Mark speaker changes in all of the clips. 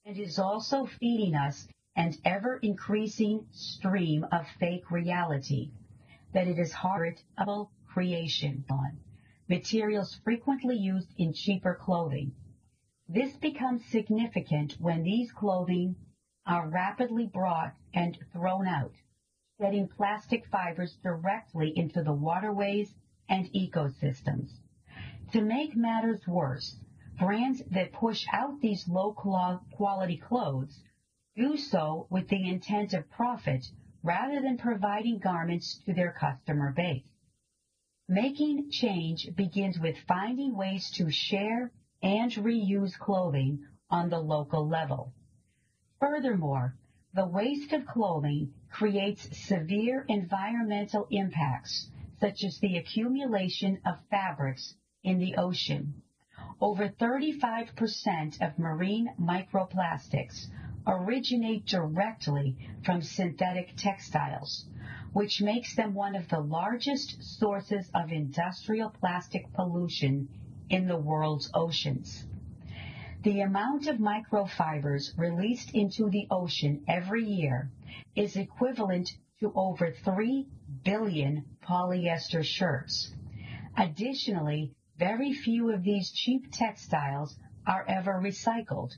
Speaker 1: and is also feeding us an ever-increasing stream of fake reality that it is hard to creation on, materials frequently used in cheaper clothing. This becomes significant when these clothing are rapidly brought and thrown out, shedding plastic fibers directly into the waterways and ecosystems. To make matters worse, brands that push out these low-quality clothes do so with the intent of profit rather than providing garments to their customer base. Making change begins with finding ways to share and reuse clothing on the local level. Furthermore, the waste of clothing creates severe environmental impacts, such as the accumulation of fabrics in the ocean. Over 35% of marine microplastics originate directly from synthetic textiles, which makes them one of the largest sources of industrial plastic pollution in the world's oceans. The amount of microfibers released into the ocean every year is equivalent to over 3 billion polyester shirts. Additionally, very few of these cheap textiles are ever recycled,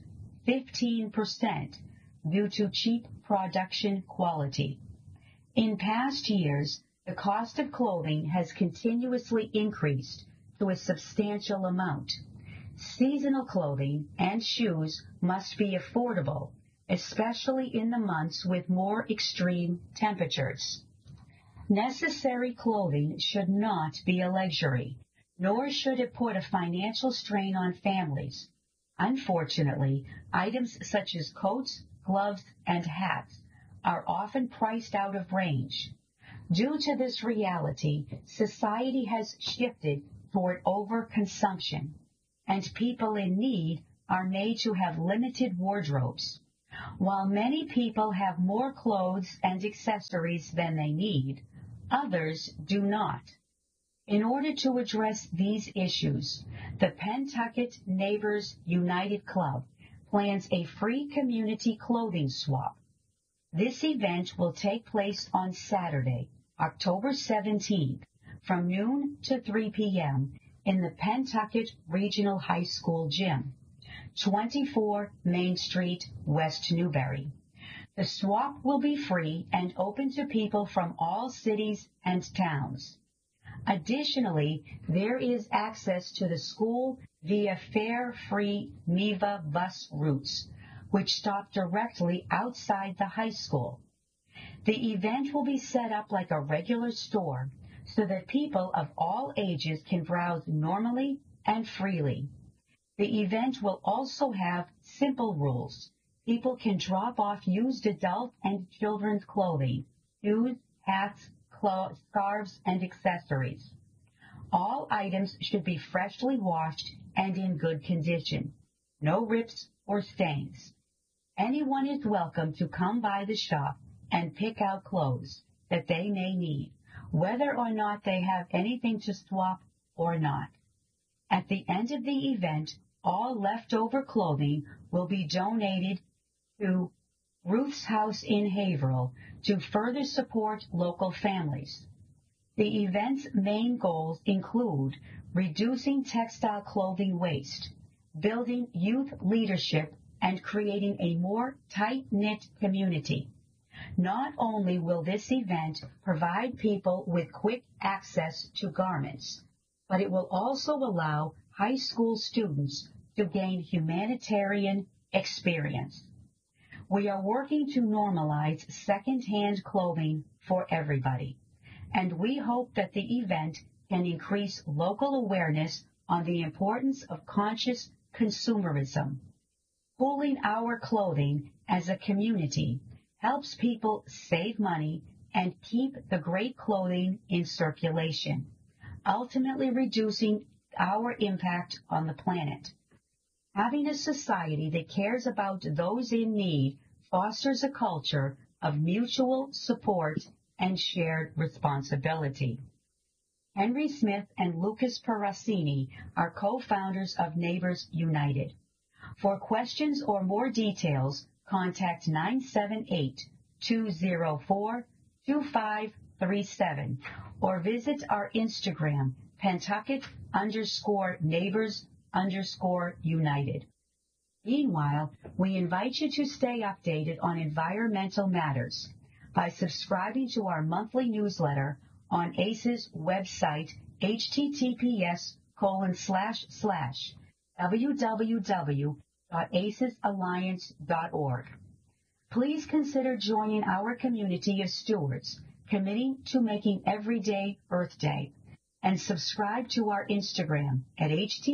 Speaker 1: 15%, due to cheap production quality. In past years, the cost of clothing has continuously increased to a substantial amount. Seasonal clothing and shoes must be affordable, especially in the months with more extreme temperatures. Necessary clothing should not be a luxury, nor should it put a financial strain on families. Unfortunately, items such as coats, gloves, and hats are often priced out of range. Due to this reality, society has shifted toward overconsumption, and people in need are made to have limited wardrobes. While many people have more clothes and accessories than they need, others do not. In order to address these issues, the Pentucket Neighbors United Club plans a free community clothing swap. This event will take place on Saturday, October 17th, from noon to 3 p.m. in the Pentucket Regional High School gym, 24 Main Street, West Newbury. The swap will be free and open to people from all cities and towns. Additionally, there is access to the school via fare-free MEVA bus routes, which stop directly outside the high school. The event will be set up like a regular store so that people of all ages can browse normally and freely. The event will also have simple rules. People can drop off used adult and children's clothing, shoes, hats, scarves, and accessories. All items should be freshly washed and in good condition. No rips or stains. Anyone is welcome to come by the shop and pick out clothes that they may need, whether or not they have anything to swap or not. At the end of the event, all leftover clothing will be donated to Ruth's House in Haverhill to further support local families. The event's main goals include reducing textile clothing waste, building youth leadership, and creating a more tight-knit community. Not only will this event provide people with quick access to garments, but it will also allow high school students to gain humanitarian experience. We are working to normalize second-hand clothing for everybody, and we hope that the event can increase local awareness on the importance of conscious consumerism. Pooling our clothing as a community helps people save money and keep the great clothing in circulation, ultimately reducing our impact on the planet. Having a society that cares about those in need fosters a culture of mutual support and shared responsibility. Henry Smith and Lucas Perrasini are co-founders of Neighbors United. For questions or more details, contact 978-204-2537 or visit our Instagram, Pentucket_neighbors_united. Meanwhile, we invite you to stay updated on environmental matters by subscribing to our monthly newsletter on ACE's website, https://www.acesalliance.org. Please consider joining our community of stewards committing to making every day Earth Day, and subscribe to our Instagram at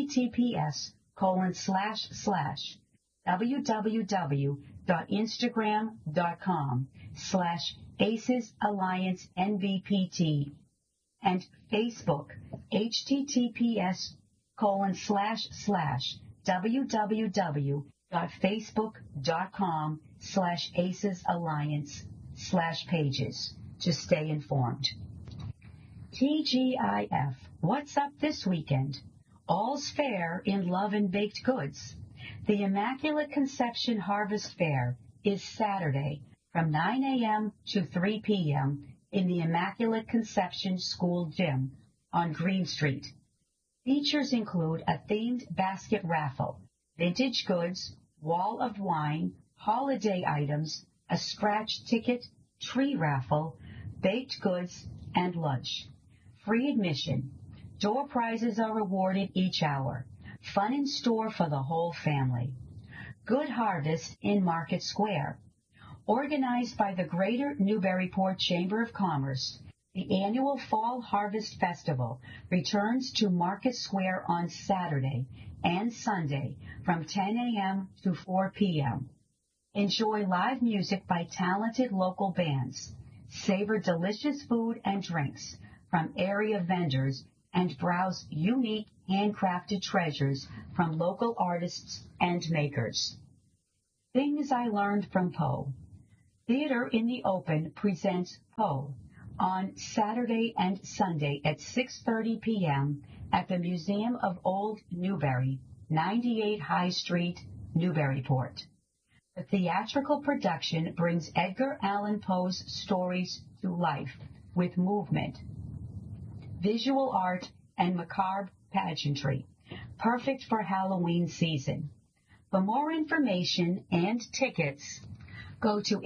Speaker 1: https://www.instagram.com/ACESAllianceNBPT and Facebook https://www.facebook.com/ACESAlliance/pages to stay informed. TGIF, what's up this weekend? All's fair in love and baked goods. The Immaculate Conception Harvest Fair is Saturday from 9 a.m. to 3 p.m. in the Immaculate Conception School Gym on Green Street. Features include a themed basket raffle, vintage goods, wall of wine, holiday items, a scratch ticket, tree raffle, baked goods, and lunch. Free admission. Door prizes are awarded each hour. Fun in store for the whole family. Good Harvest in Market Square. Organized by the Greater Newburyport Chamber of Commerce, the annual Fall Harvest Festival returns to Market Square on Saturday and Sunday from 10 a.m. to 4 p.m. Enjoy live music by talented local bands. Savor delicious food and drinks from area vendors and browse unique handcrafted treasures from local artists and makers. Things I Learned from Poe. Theater in the Open presents Poe on Saturday and Sunday at 6:30 p.m. at the Museum of Old Newbury, 98 High Street, Newburyport. The theatrical production brings Edgar Allan Poe's stories to life with movement, visual art, and macabre pageantry, perfect for Halloween season. For more information and tickets, go to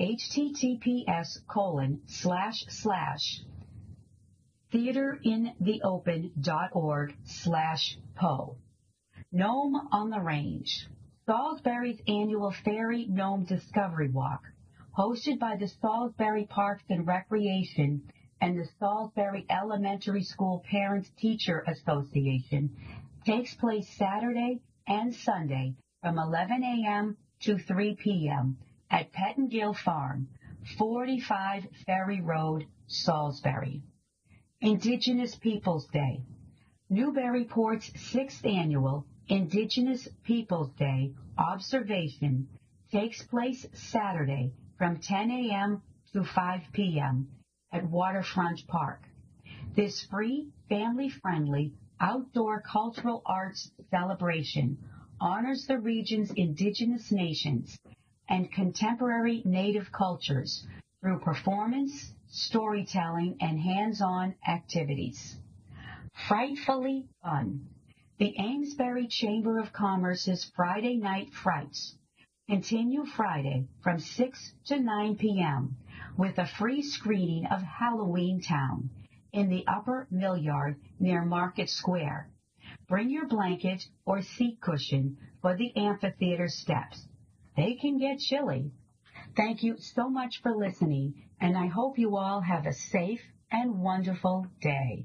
Speaker 1: https://theaterintheopen.org/Poe. Gnome on the Range. Salisbury's annual Fairy Gnome Discovery Walk, hosted by the Salisbury Parks and Recreation and the Salisbury Elementary School Parents-Teacher Association, takes place Saturday and Sunday from 11 a.m. to 3 p.m. at Pettingill Farm, 45 Ferry Road, Salisbury. Indigenous Peoples Day. Newburyport's 6th annual Indigenous Peoples Day observation takes place Saturday from 10 a.m. to 5 p.m. at Waterfront Park. This free, family-friendly, outdoor cultural arts celebration honors the region's indigenous nations and contemporary native cultures through performance, storytelling, and hands-on activities. Frightfully Fun. The Amesbury Chamber of Commerce's Friday Night Frights continue Friday from 6 to 9 p.m. with a free screening of Halloween Town in the Upper Mill Yard near Market Square. Bring your blanket or seat cushion for the amphitheater steps. They can get chilly. Thank you so much for listening, and I hope you all have a safe and wonderful day.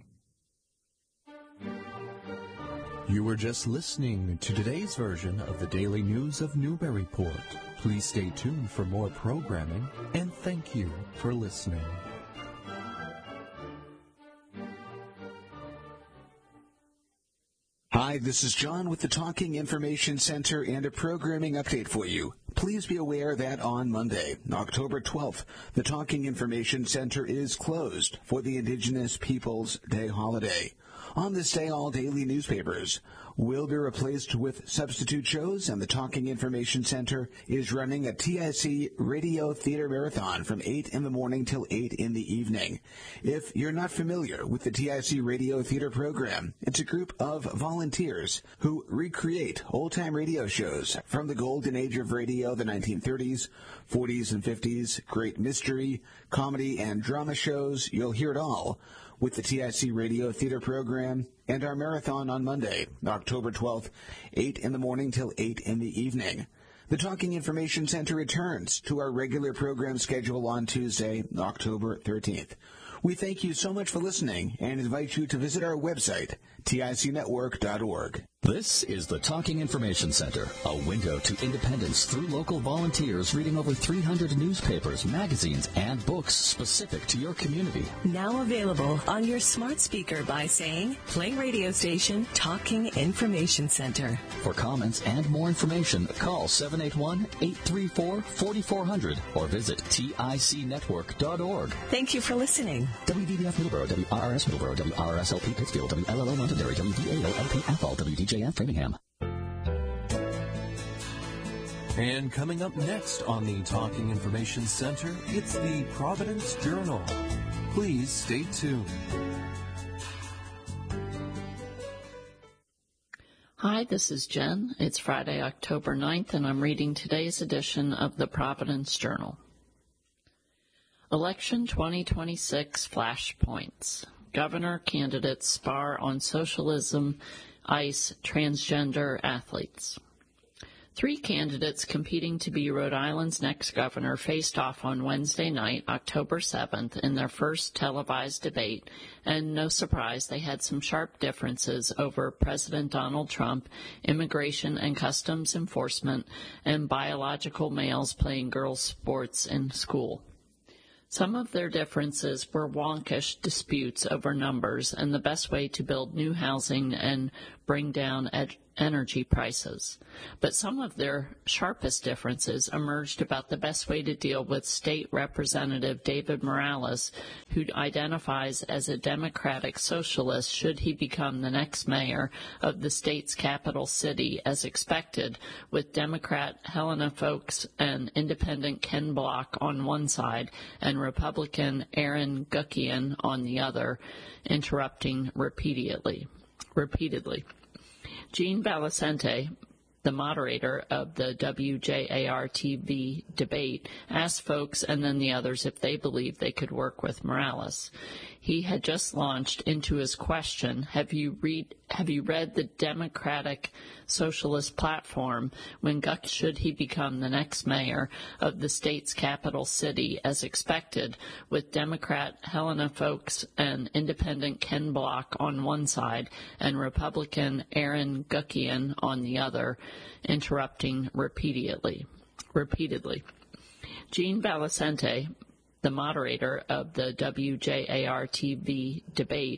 Speaker 2: You were just listening to today's version of the Daily News of Newburyport. Please stay tuned for more programming, and thank you for listening.
Speaker 3: Hi, this is John with the Talking Information Center and a programming update for you. Please be aware that on Monday, October 12th, the Talking Information Center is closed for the Indigenous Peoples Day holiday. On this day, all daily newspapers will be replaced with substitute shows, and the Talking Information Center is running a TIC Radio Theater Marathon from 8 in the morning till 8 in the evening. If you're not familiar with the TIC Radio Theater program, it's a group of volunteers who recreate old-time radio shows from the golden age of radio, the 1930s, 40s, and 50s, great mystery, comedy, and drama shows. You'll hear it all with the TIC Radio Theater program and our marathon on Monday, October 12th, 8 in the morning till 8 in the evening. The Talking Information Center returns to our regular program schedule on Tuesday, October 13th. We thank you so much for listening and invite you to visit our website, ticnetwork.org.
Speaker 4: This is the Talking Information Center, a window to independence through local volunteers reading over 300 newspapers, magazines, and books specific to your community.
Speaker 5: Now available on your smart speaker by saying, play radio station Talking Information Center.
Speaker 4: For comments and more information, call 781-834-4400 or visit ticnetwork.org.
Speaker 5: Thank you for listening.
Speaker 4: WDDF Middleborough, WRRS Middleborough, WRSLP Pittsfield, WLLO Londonderry, WDAOLP Athol, WDJF Framingham.
Speaker 2: And coming up next on the Talking Information Center, it's the Providence Journal. Please stay tuned.
Speaker 6: Hi, this is Jen. It's Friday, October 9th, and I'm reading today's edition of the Providence Journal. Election 2026 Flashpoints. Governor candidates spar on socialism, ICE, transgender athletes. 3 candidates competing to be Rhode Island's next governor faced off on Wednesday night, October 7th, in their first televised debate, and no surprise, they had some sharp differences over President Donald Trump, immigration and customs enforcement, and biological males playing girls' sports in school. Some of their differences were wonkish disputes over numbers and the best way to build new housing and bring down energy prices. But some of their sharpest differences emerged about the best way to deal with State Representative David Morales, who identifies as a Democratic socialist should he become the next mayor of the state's capital city, as expected, with Democrat Helena Foulkes and Independent Ken Block on one side and Republican Aaron Guckian on the other, interrupting repeatedly. Jean Valicente, the moderator of the WJAR-TV debate, asked Foulkes and then the others if they believed they could work with Morales. He had just launched into his question, have you read the Democratic Socialist platform when Guck should he become the next mayor of the state's capital city, as expected, with Democrat Helena Foulkes and Independent Ken Block on one side and Republican Aaron Guckian on the other, interrupting repeatedly. Jean Valicente, the moderator of the WJAR-TV debate,